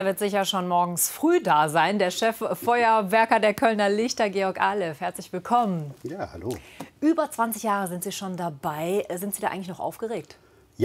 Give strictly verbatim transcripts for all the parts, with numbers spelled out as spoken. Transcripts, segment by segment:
Er wird sicher schon morgens früh da sein. Der Cheffeuerwerker der Kölner Lichter, Georg Aleph. Herzlich willkommen. Ja, hallo. Über zwanzig Jahre sind Sie schon dabei. Sind Sie da eigentlich noch aufgeregt? Ja,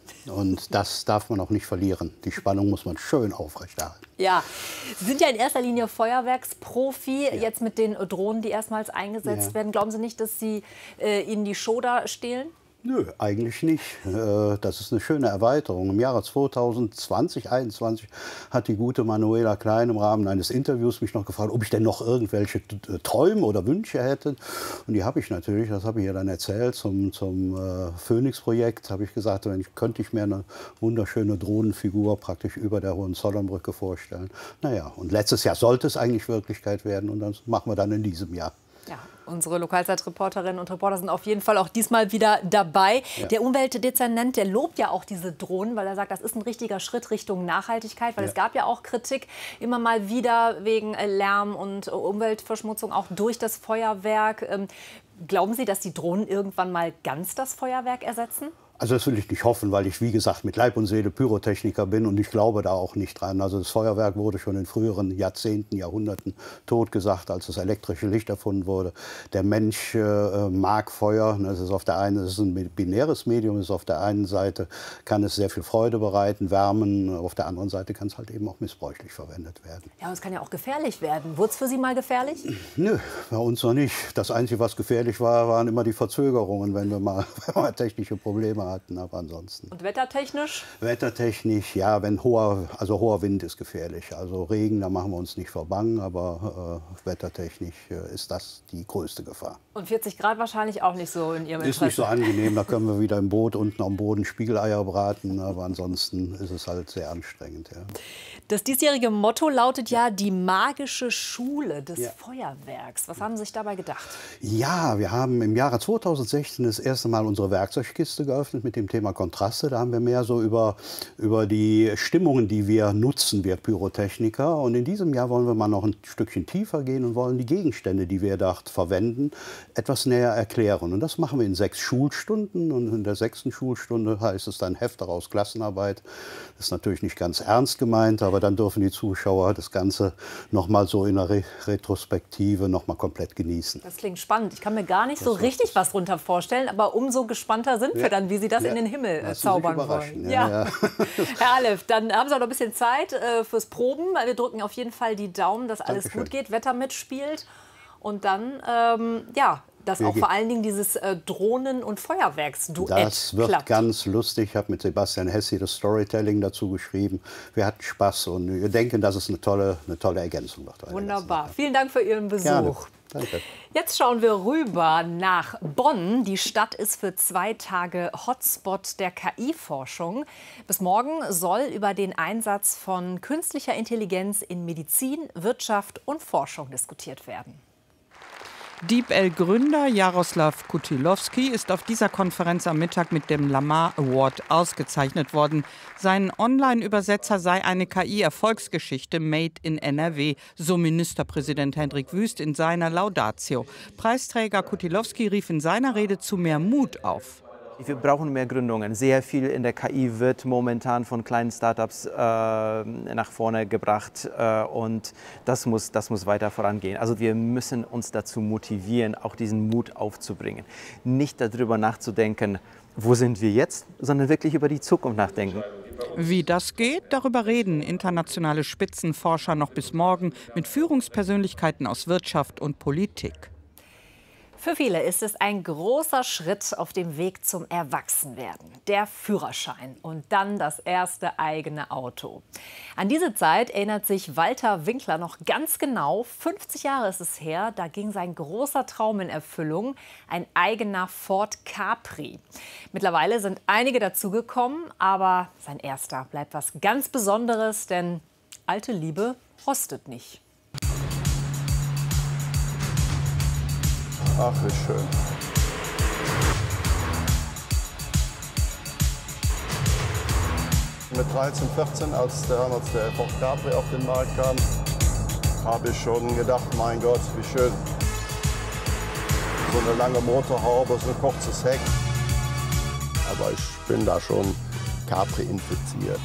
und das darf man auch nicht verlieren. Die Spannung muss man schön aufrechterhalten. Ja, Sie sind ja in erster Linie Feuerwerksprofi. Ja. Jetzt mit den Drohnen, die erstmals eingesetzt ja. werden. Glauben Sie nicht, dass Sie äh, Ihnen die Show da stehlen? Nö, eigentlich nicht. Das ist eine schöne Erweiterung. Im Jahre zweitausendzwanzig, einundzwanzig hat die gute Manuela Klein im Rahmen eines Interviews mich noch gefragt, ob ich denn noch irgendwelche Träume oder Wünsche hätte. Und die habe ich natürlich, das habe ich ihr dann erzählt, zum, zum äh, Phoenix-Projekt habe ich gesagt, wenn ich, könnte ich mir eine wunderschöne Drohnenfigur praktisch über der Hohenzollernbrücke vorstellen. Naja, und letztes Jahr sollte es eigentlich Wirklichkeit werden und das machen wir dann in diesem Jahr. Ja, unsere Lokalzeitreporterinnen und Reporter sind auf jeden Fall auch diesmal wieder dabei. Ja. Der Umweltdezernent, der lobt ja auch diese Drohnen, weil er sagt, das ist ein richtiger Schritt Richtung Nachhaltigkeit. Weil ja. es gab ja auch Kritik immer mal wieder wegen Lärm und Umweltverschmutzung, auch durch das Feuerwerk. Ähm, glauben Sie, dass die Drohnen irgendwann mal ganz das Feuerwerk ersetzen? Also das will ich nicht hoffen, weil ich, wie gesagt, mit Leib und Seele Pyrotechniker bin und ich glaube da auch nicht dran. Also das Feuerwerk wurde schon in früheren Jahrzehnten, Jahrhunderten totgesagt, als das elektrische Licht erfunden wurde. Der Mensch äh, mag Feuer. Das ist auf der einen, das ist ein binäres Medium, ist auf der einen Seite kann es sehr viel Freude bereiten, wärmen, auf der anderen Seite kann es halt eben auch missbräuchlich verwendet werden. Ja, und es kann ja auch gefährlich werden. Wurde es für Sie mal gefährlich? Nö, bei uns noch nicht. Das Einzige, was gefährlich war, waren immer die Verzögerungen, wenn wir mal, wenn wir mal technische Probleme haben. Hatten, aber ansonsten. Und wettertechnisch? Wettertechnisch, ja, wenn hoher, also hoher Wind ist gefährlich. Also Regen, da machen wir uns nicht vor Bang, aber äh, wettertechnisch äh, ist das die größte Gefahr. Und vierzig Grad wahrscheinlich auch nicht so in Ihrem Interesse? Ist nicht so angenehm, da können wir wieder im Boot unten am Boden Spiegeleier braten, aber ansonsten ist es halt sehr anstrengend. Ja. Das diesjährige Motto lautet ja die magische Schule des ja. Feuerwerks. Was haben Sie sich dabei gedacht? Ja, wir haben im Jahre zweitausendsechzehn das erste Mal unsere Werkzeugkiste geöffnet mit dem Thema Kontraste. Da haben wir mehr so über, über die Stimmungen, die wir nutzen, wir Pyrotechniker. Und in diesem Jahr wollen wir mal noch ein Stückchen tiefer gehen und wollen die Gegenstände, die wir dort verwenden, etwas näher erklären. Und das machen wir in sechs Schulstunden. Und in der sechsten Schulstunde heißt es dann Heft daraus Klassenarbeit. Das ist natürlich nicht ganz ernst gemeint, aber dann dürfen die Zuschauer das Ganze noch mal so in der Re Retrospektive noch mal komplett genießen. Das klingt spannend. Ich kann mir gar nicht das so richtig was darunter vorstellen, aber umso gespannter sind ja. wir dann, wie Sie das ja. in den Himmel äh, zaubern wollen. Ja. Ja. Herr Aleph, dann haben Sie auch noch ein bisschen Zeit äh, fürs Proben. Wir drücken auf jeden Fall die Daumen, dass alles Dankeschön. Gut geht, Wetter mitspielt und dann, ähm, ja, dass auch vor allen Dingen dieses äh, Drohnen- und Feuerwerksduett Das wird klappt. Ganz lustig. Ich habe mit Sebastian Hessi das Storytelling dazu geschrieben. Wir hatten Spaß und wir denken, dass es eine tolle, eine tolle Ergänzung wird. Wunderbar. Vielen Dank für Ihren Besuch. Gerne. Danke. Jetzt schauen wir rüber nach Bonn. Die Stadt ist für zwei Tage Hotspot der K I-Forschung. Bis morgen soll über den Einsatz von künstlicher Intelligenz in Medizin, Wirtschaft und Forschung diskutiert werden. DeepL-Gründer Jaroslav Kutilowski ist auf dieser Konferenz am Mittag mit dem Lamar Award ausgezeichnet worden. Sein Online-Übersetzer sei eine K I-Erfolgsgeschichte made in N R W, so Ministerpräsident Hendrik Wüst in seiner Laudatio. Preisträger Kutilowski rief in seiner Rede zu mehr Mut auf. Wir brauchen mehr Gründungen. Sehr viel in der K I wird momentan von kleinen Startups äh, nach vorne gebracht äh, und das muss, das muss weiter vorangehen. Also wir müssen uns dazu motivieren, auch diesen Mut aufzubringen. Nicht darüber nachzudenken, wo sind wir jetzt, sondern wirklich über die Zukunft nachdenken. Wie das geht, darüber reden internationale Spitzenforscher noch bis morgen mit Führungspersönlichkeiten aus Wirtschaft und Politik. Für viele ist es ein großer Schritt auf dem Weg zum Erwachsenwerden. Der Führerschein und dann das erste eigene Auto. An diese Zeit erinnert sich Walter Winkler noch ganz genau. fünfzig Jahre ist es her, da ging sein großer Traum in Erfüllung. Ein eigener Ford Capri. Mittlerweile sind einige dazugekommen, aber sein erster bleibt was ganz Besonderes, denn alte Liebe rostet nicht. Ach, wie schön. Mit dreizehn, vierzehn, als der, als der Ford Capri auf den Markt kam, habe ich schon gedacht, mein Gott, wie schön. So eine lange Motorhaube, so ein kurzes Heck. Aber ich bin da schon Capri infiziert.